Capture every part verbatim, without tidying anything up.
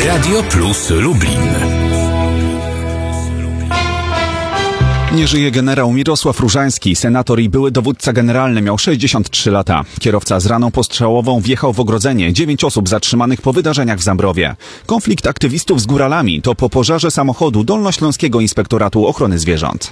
Radio Plus Lublin. Nie żyje generał Mirosław Różański, senator i były dowódca generalny, miał sześćdziesiąt trzy lata. Kierowca z raną postrzałową wjechał w ogrodzenie. Dziewięć osób zatrzymanych po wydarzeniach w Zambrowie. Konflikt aktywistów z góralami to po pożarze samochodu Dolnośląskiego Inspektoratu Ochrony Zwierząt.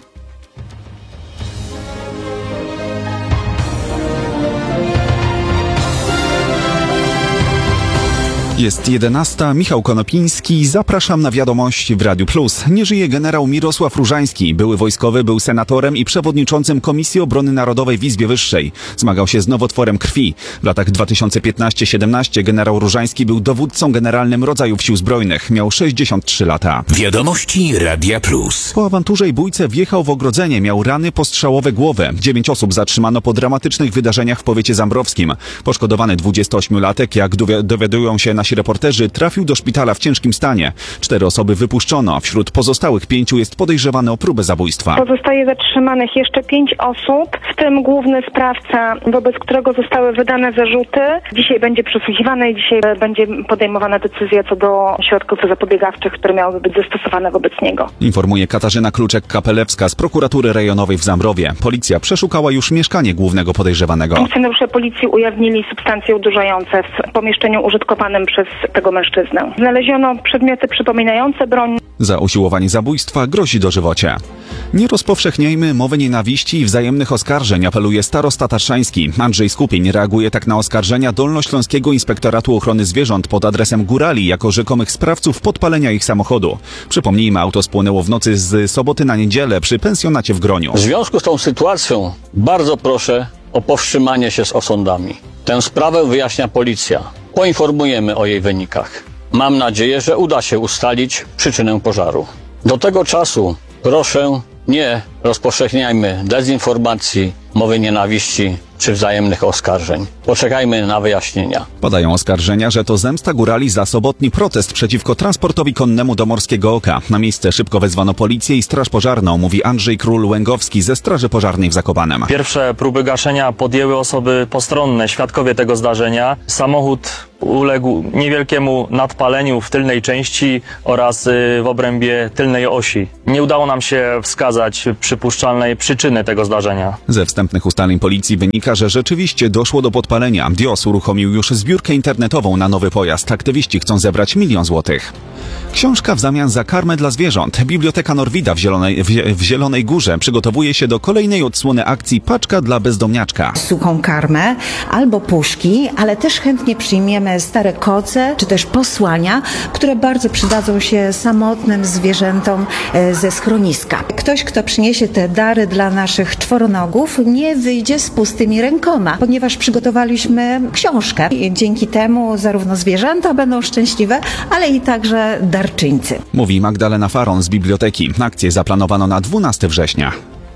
Jest jedenasta. Michał Konopiński. Zapraszam na wiadomości w Radiu Plus. Nie żyje generał Mirosław Różański. Były wojskowy, był senatorem i przewodniczącym Komisji Obrony Narodowej w Izbie Wyższej. Zmagał się z nowotworem krwi. W latach dwa tysiące piętnaście do siedemnastego generał Różański był dowódcą generalnym rodzajów sił zbrojnych. Miał sześćdziesiąt trzy lata. Wiadomości Radia Plus. Po awanturze i bójce wjechał w ogrodzenie. Miał rany postrzałowe głowy. Dziewięć osób zatrzymano po dramatycznych wydarzeniach w powiecie zambrowskim. Poszkodowany dwudziestoośmiolatek, jak dowiadują się nasi reporterzy, trafił do szpitala w ciężkim stanie. Cztery osoby wypuszczono. Wśród pozostałych pięciu jest podejrzewany o próbę zabójstwa. Pozostaje zatrzymanych jeszcze pięć osób, w tym główny sprawca, wobec którego zostały wydane zarzuty. Dzisiaj będzie przesłuchiwany i dzisiaj będzie podejmowana decyzja co do środków zapobiegawczych, które miałyby być zastosowane wobec niego. Informuje Katarzyna Kluczek-Kapelewska z prokuratury rejonowej w Zambrowie. Policja przeszukała już mieszkanie głównego podejrzewanego. Funkcjonariusze policji ujawnili substancje odurzające w pomieszczeniu użytkowanym przez tego mężczyznę. Znaleziono przedmioty przypominające broń. Za usiłowanie zabójstwa grozi dożywocie. Nie rozpowszechniajmy mowy nienawiści i wzajemnych oskarżeń, apeluje starosta tatrzański. Andrzej Skupień reaguje tak na oskarżenia Dolnośląskiego Inspektoratu Ochrony Zwierząt pod adresem górali jako rzekomych sprawców podpalenia ich samochodu. Przypomnijmy, auto spłonęło w nocy z soboty na niedzielę przy pensjonacie w Groniu. W związku z tą sytuacją bardzo proszę o powstrzymanie się z osądami. Tę sprawę wyjaśnia policja. Poinformujemy o jej wynikach. Mam nadzieję, że uda się ustalić przyczynę pożaru. Do tego czasu proszę, nie rozpowszechniajmy dezinformacji, mowy nienawiści czy wzajemnych oskarżeń. Poczekajmy na wyjaśnienia. Padają oskarżenia, że to zemsta górali za sobotni protest przeciwko transportowi konnemu do Morskiego Oka. Na miejsce szybko wezwano policję i straż pożarną, mówi Andrzej Król-Łęgowski ze Straży Pożarnej w Zakopanem. Pierwsze próby gaszenia podjęły osoby postronne, świadkowie tego zdarzenia. Samochód uległ niewielkiemu nadpaleniu w tylnej części oraz w obrębie tylnej osi. Nie udało nam się wskazać przypuszczalnej przyczyny tego zdarzenia. Ze wstępnych ustaleń policji wynika, że rzeczywiście doszło do podpalenia. D I O S uruchomił już zbiórkę internetową na nowy pojazd. Aktywiści chcą zebrać milion złotych. Książka w zamian za karmę dla zwierząt. Biblioteka Norwida w Zielonej, w, w Zielonej Górze przygotowuje się do kolejnej odsłony akcji Paczka dla bezdomniaczka. Suchą karmę albo puszki, ale też chętnie przyjmiemy stare koce czy też posłania, które bardzo przydadzą się samotnym zwierzętom ze schroniska. Ktoś, kto przyniesie te dary dla naszych czworonogów, nie wyjdzie z pustymi rękoma, ponieważ przygotowaliśmy książkę. I dzięki temu zarówno zwierzęta będą szczęśliwe, ale i także darczyńcy. Mówi Magdalena Faron z biblioteki. Akcję zaplanowano na dwunastego września.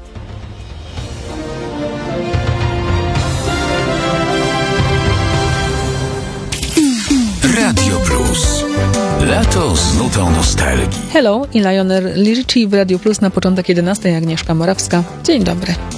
Radio Plus. Lato z nutą nostalgii. Hello i Lionel Richie w Radio Plus na początek jedenastej. Agnieszka Morawska. Dzień dobry.